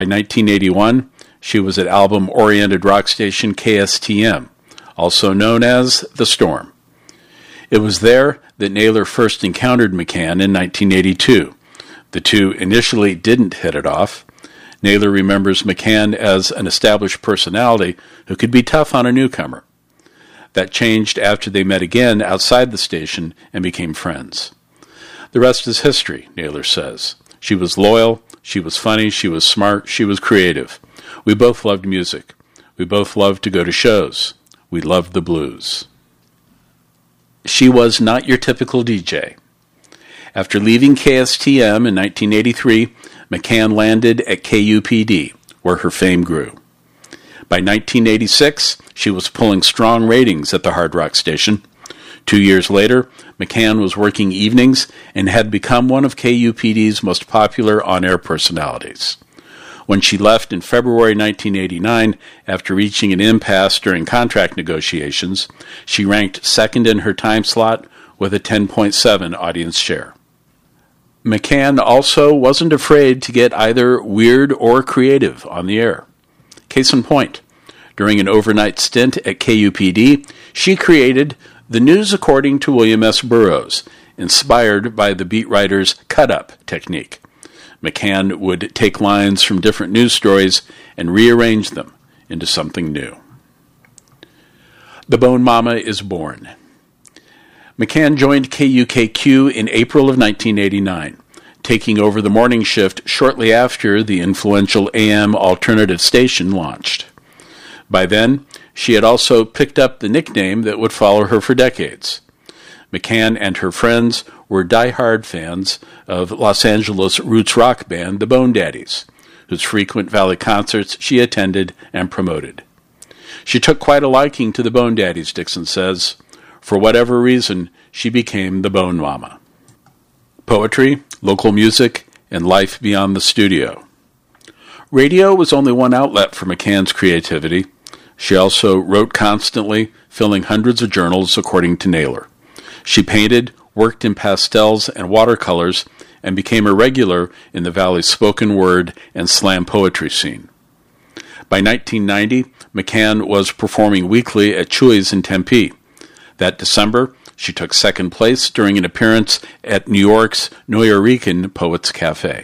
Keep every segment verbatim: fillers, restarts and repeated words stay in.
By nineteen eighty-one, she was at album-oriented rock station K S T M, also known as The Storm. It was there that Naylor first encountered McCann in nineteen eighty-two. The two initially didn't hit it off. Naylor remembers McCann as an established personality who could be tough on a newcomer. That changed after they met again outside the station and became friends. The rest is history, Naylor says. She was loyal, she was funny, she was smart, she was creative. We both loved music. We both loved to go to shows. We loved the blues. She was not your typical D J. After leaving K S T M in nineteen eighty-three, McCann landed at K U P D, where her fame grew. By nineteen eighty-six, she was pulling strong ratings at the hard rock station. Two years later, McCann was working evenings and had become one of K U P D's most popular on-air personalities. When she left in February nineteen eighty-nine, after reaching an impasse during contract negotiations, she ranked second in her time slot with a ten point seven audience share. McCann also wasn't afraid to get either weird or creative on the air. Case in point, during an overnight stint at K U P D, she created The News According to William S. Burroughs, inspired by the beat writer's cut-up technique. McCann would take lines from different news stories and rearrange them into something new. The Bone Mama is born. McCann joined K U K Q in April of nineteen eighty-nine, taking over the morning shift shortly after the influential A M alternative station launched. By then, she had also picked up the nickname that would follow her for decades. McCann and her friends were die-hard fans of Los Angeles roots rock band the Bone Daddies, whose frequent Valley concerts she attended and promoted. She took quite a liking to the Bone Daddies, Dixon says. For whatever reason, she became the Bone Mama. Poetry, local music, and life beyond the studio. Radio was only one outlet for McCann's creativity. She also wrote constantly, filling hundreds of journals, according to Naylor. She painted, worked in pastels and watercolors, and became a regular in the Valley's spoken word and slam poetry scene. By nineteen ninety, McCann was performing weekly at Chuy's in Tempe. That December, she took second place during an appearance at New York's Nuyorican Poets Cafe.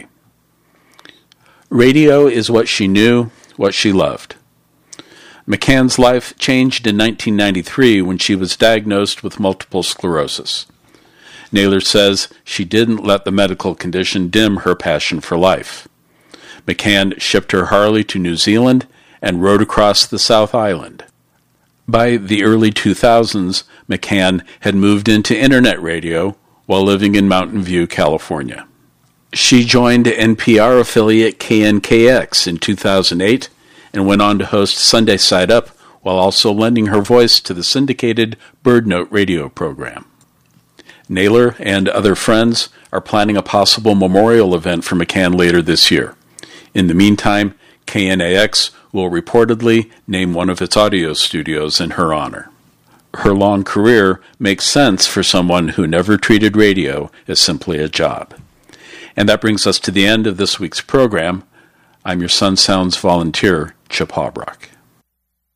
Radio is what she knew, what she loved. McCann's life changed in nineteen ninety-three when she was diagnosed with multiple sclerosis. Naylor says she didn't let the medical condition dim her passion for life. McCann shipped her Harley to New Zealand and rode across the South Island. By the early two thousands, McCann had moved into internet radio while living in Mountain View, California. She joined N P R affiliate K N K X in two thousand eight and went on to host Sunday Side Up while also lending her voice to the syndicated Bird Note radio program. Naylor and other friends are planning a possible memorial event for McCann later this year. In the meantime, K N A X will reportedly name one of its audio studios in her honor. Her long career makes sense for someone who never treated radio as simply a job. And that brings us to the end of this week's program. I'm your Sun Sounds volunteer, Chip Hawbrock.